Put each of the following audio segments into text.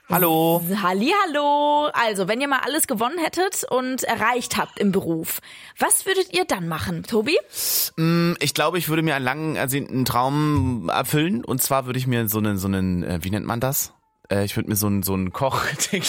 Hallo. Hallihallo. Also, wenn ihr mal alles gewonnen hättet und erreicht habt im Beruf, was würdet ihr dann machen, Tobi? Ich glaube, ich würde mir einen lang ersehnten Traum erfüllen. Und zwar würde ich mir so einen, wie nennt man das? Ich würde mir so einen Koch...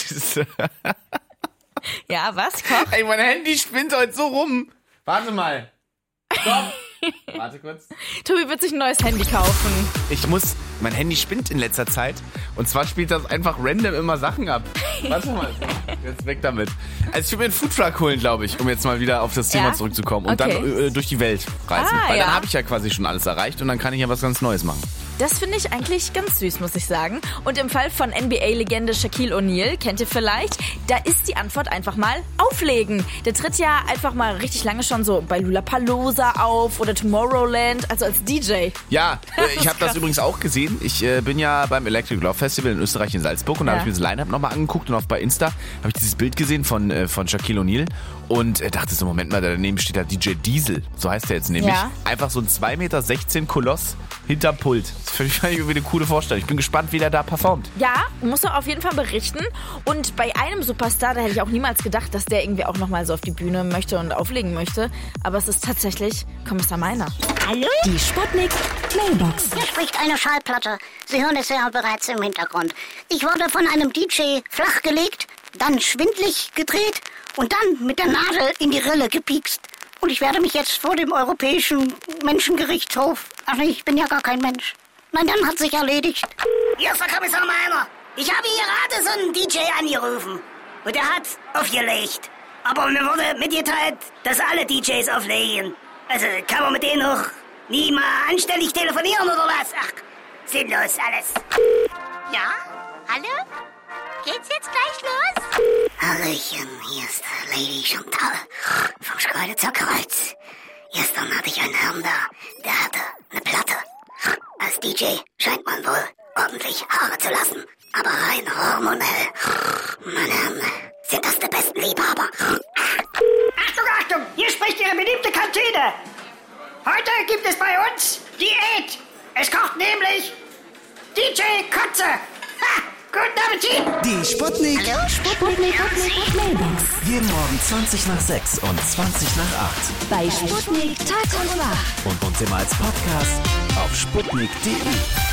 Ja, was? Koch? Ey, mein Handy spinnt heute so rum. Warte mal. Stopp. Warte kurz. Tobi wird sich ein neues Handy kaufen. Mein Handy spinnt in letzter Zeit. Und zwar spielt das einfach random immer Sachen ab. Warte mal. Jetzt weg damit. Also ich würde mir einen Foodtruck holen, glaube ich, um jetzt mal wieder auf das Thema zurückzukommen. Und dann durch die Welt reisen. Weil dann habe ich ja quasi schon alles erreicht und dann kann ich ja was ganz Neues machen. Das finde ich eigentlich ganz süß, muss ich sagen. Und im Fall von NBA-Legende Shaquille O'Neal, kennt ihr vielleicht, da ist die Antwort einfach mal auflegen. Der tritt ja einfach mal richtig lange schon so bei Lollapalooza auf oder Tomorrowland, also als DJ. Ja, ich habe das übrigens auch gesehen. Ich bin ja beim Electric Love Festival in Österreich in Salzburg und da habe ich mir das Line-Up nochmal angeguckt und bei Insta habe ich dieses Bild gesehen von Shaquille O'Neal und dachte so, Moment mal, daneben steht da DJ Diesel, so heißt der jetzt nämlich. Ja. Einfach so ein 2,16 Meter Koloss hinterm Pult. Das finde ich irgendwie eine coole Vorstellung. Ich bin gespannt, wie der da performt. Ja, musst du auf jeden Fall berichten. Und bei einem Superstar, da hätte ich auch niemals gedacht, dass der irgendwie auch nochmal so auf die Bühne möchte und auflegen möchte. Aber es ist tatsächlich Kommissar Meiner. Hallo? Die Sputnik Mailbox. Hier spricht eine Schallplatte. Sie hören es ja bereits im Hintergrund. Ich wurde von einem DJ flachgelegt, dann schwindlig gedreht und dann mit der Nadel in die Rille gepiekst. Und ich werde mich jetzt vor dem Europäischen Menschengerichtshof... Ach nee, ich bin ja gar kein Mensch. Nein, dann hat sich erledigt. Hier ist der Kommissar Meiner. Ich habe hier gerade so einen DJ angerufen. Und der hat aufgelegt. Aber mir wurde mitgeteilt, dass alle DJs auflegen. Also kann man mit denen auch nie mal anständig telefonieren oder was? Ach, sinnlos alles. Ja? Hallo? Geht's jetzt gleich los? Hallöchen, hier ist Lady Chantal vom Schkeuditzer Kreuz. Gestern hatte ich einen Herrn da, der hatte eine Platte. Als DJ scheint man wohl ordentlich Haare zu lassen. Aber rein hormonell, meine Herren, sind das die besten Liebhaber. Achtung, Achtung, hier spricht Ihre beliebte Kantine. Heute gibt es bei uns Diät. Es kocht nämlich DJ Kotze. Ha! Guten Appetit! Die Sputnik. Hallo, Sputnik Mailbox. Jeden Morgen 20 nach 6 und 20 nach 8. Bei Sputnik Tag und Nacht. Und uns immer als Podcast auf sputnik.de.